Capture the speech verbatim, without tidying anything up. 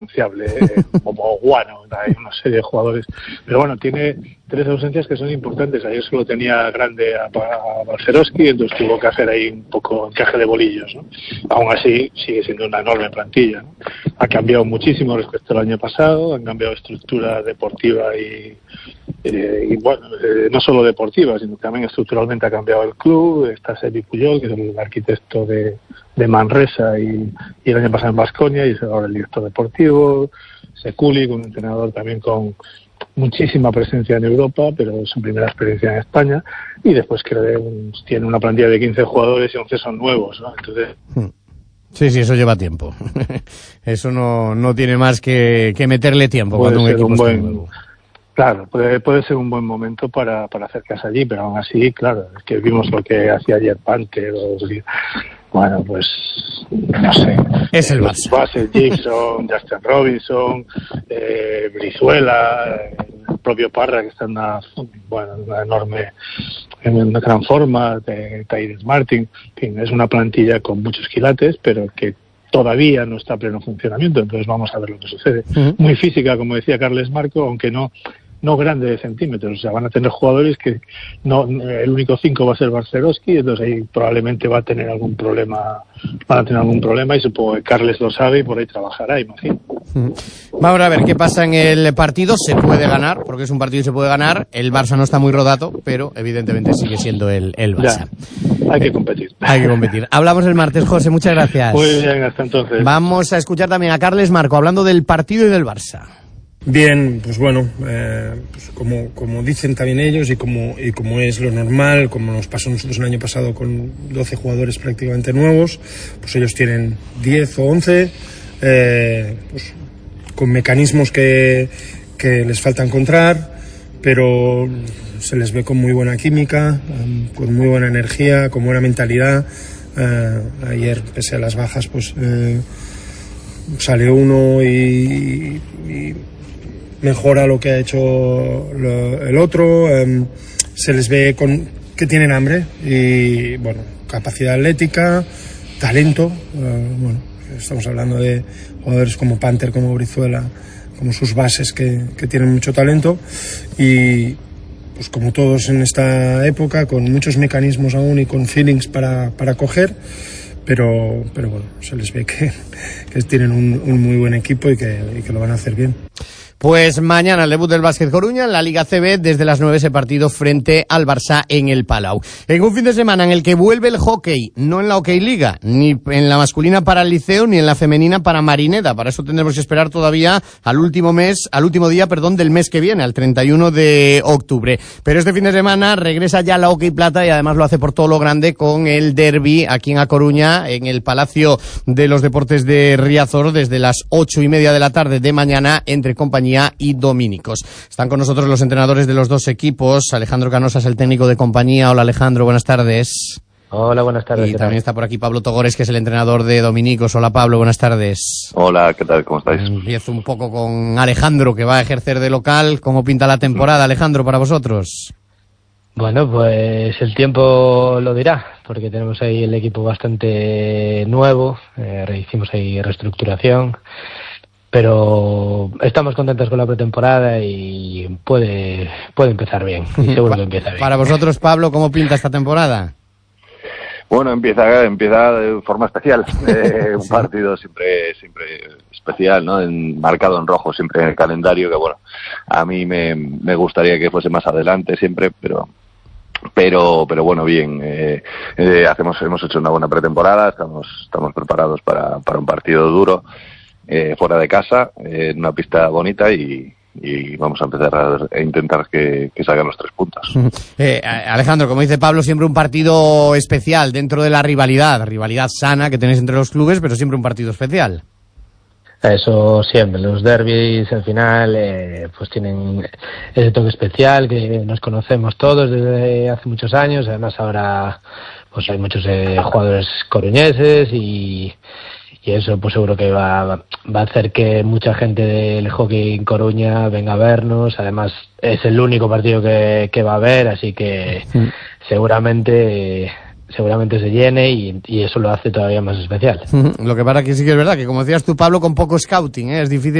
fiable, eh, como Guano, hay una serie de jugadores, pero bueno, tiene tres ausencias que son importantes. Ayer solo tenía grande a, a Balcerowski, entonces tuvo que hacer ahí un poco encaje de bolillos, ¿no? Aún así sigue siendo una enorme plantilla, ¿no? Ha cambiado muchísimo respecto al año pasado, han cambiado estructura deportiva y, eh, y bueno, eh, no solo deportiva, sino que también estructuralmente ha cambiado el club. Está Sebi Puyol, que es el arquitecto de, de Manresa y, y el año pasado en Baskonia, y es ahora el director deportivo. Sekuli, un entrenador también con muchísima presencia en Europa, pero su primera experiencia en España, y después que tiene una plantilla de quince jugadores y once son nuevos, ¿no? Entonces... Sí, sí, eso lleva tiempo. Eso no, no tiene más que, que meterle tiempo cuando un equipo un está buen, nuevo. Claro, puede, puede ser un buen momento para, para hacer casa allí, pero aún así, claro, es que vimos lo que hacía ayer Panther, o, bueno, pues, no sé. Es el los Barça. Bases, Gibson, Justin Robinson, eh, Brizuela, el propio Parra, que está en una, bueno, una enorme, en una gran forma, de Tyrese Martin, en fin, es una plantilla con muchos quilates, pero que todavía no está a pleno funcionamiento, entonces vamos a ver lo que sucede. Uh-huh. Muy física, como decía Carles Marco, aunque no no grande de centímetros, o sea, van a tener jugadores que no, el único cinco va a ser Balcerowski, entonces ahí probablemente va a tener algún problema, van a tener algún problema, y supongo que Carles lo sabe y por ahí trabajará, imagino. Uh-huh. Vamos a ver qué pasa en el partido. Se puede ganar, porque es un partido y se puede ganar. El Barça no está muy rodato, pero evidentemente sigue siendo el, el Barça. Ya, hay que competir. Hay que competir. Hablamos el martes, José, muchas gracias. Muy bien, hasta entonces. Vamos a escuchar también a Carles Marco hablando del partido y del Barça. Bien, pues bueno, eh, pues como, como dicen también ellos y como, y como es lo normal, como nos pasó a nosotros el año pasado con doce jugadores prácticamente nuevos, pues ellos tienen diez o once, eh, pues con mecanismos que, que les falta encontrar, pero se les ve con muy buena química, um, con muy buena energía, con buena mentalidad. Eh, ayer, pese a las bajas, pues eh, salió uno y, y mejora lo que ha hecho lo, el otro. Eh, se les ve con que tienen hambre y, bueno, capacidad atlética, talento. Eh, bueno, estamos hablando de jugadores como Panther, como Brizuela, como sus bases que, que tienen mucho talento, y pues como todos en esta época, con muchos mecanismos aún y con feelings para, para coger, pero, pero bueno, se les ve que, que tienen un, un muy buen equipo y que, y que lo van a hacer bien. Pues mañana el debut del Básquet Coruña en la Liga C B, desde las nueve ese partido frente al Barça en el Palau. En un fin de semana en el que vuelve el hockey, no en la Hockey Liga, ni en la masculina para el Liceo, ni en la femenina para Marineda. Para eso tendremos que esperar todavía al último mes, al último día, perdón, del mes que viene, al treinta y uno de octubre. Pero este fin de semana regresa ya la Hockey Plata, y además lo hace por todo lo grande con el derbi aquí en A Coruña, en el Palacio de los Deportes de Riazor, desde las ocho y media de la tarde de mañana, entre Compañía y Dominicos. Están con nosotros los entrenadores de los dos equipos. Alejandro Canosas, el técnico de Compañía. Hola, Alejandro, buenas tardes. Hola, buenas tardes. Y también está por aquí Pablo Togores, que es el entrenador de Dominicos. Hola, Pablo, buenas tardes. Hola, ¿qué tal? ¿Cómo estáis? Empiezo un poco con Alejandro, que va a ejercer de local. ¿Cómo pinta la temporada, Alejandro, para vosotros? Bueno, pues el tiempo lo dirá, porque tenemos ahí el equipo bastante nuevo, eh, hicimos ahí reestructuración, pero estamos contentos con la pretemporada y puede puede empezar bien, y seguro que empieza bien. Para vosotros, Pablo, ¿cómo pinta esta temporada? Bueno, empieza empieza de forma especial, eh, un sí. partido siempre siempre especial, ¿no? En, marcado en rojo siempre en el calendario, que bueno, a mí me, me gustaría que fuese más adelante siempre, pero pero pero bueno, bien, eh, eh, hacemos hemos hecho una buena pretemporada, estamos estamos preparados para para un partido duro, eh, fuera de casa, eh, en una pista bonita, y y vamos a empezar a, a intentar que, que salgan los tres puntos. Eh, Alejandro, como dice Pablo, siempre un partido especial dentro de la rivalidad, rivalidad sana que tenéis entre los clubes, pero siempre un partido especial. Eso siempre, los derbis al final eh, pues tienen ese toque especial, que nos conocemos todos desde hace muchos años. Además ahora pues hay muchos eh, jugadores coruñeses, y y eso pues seguro que va, va a hacer que mucha gente del hockey en Coruña venga a vernos. Además es el único partido que, que va a haber, así que sí. seguramente seguramente se llene, y, y eso lo hace todavía más especial. Lo que pasa que sí que es verdad que, como decías tú, Pablo, con poco scouting, ¿eh? Es difícil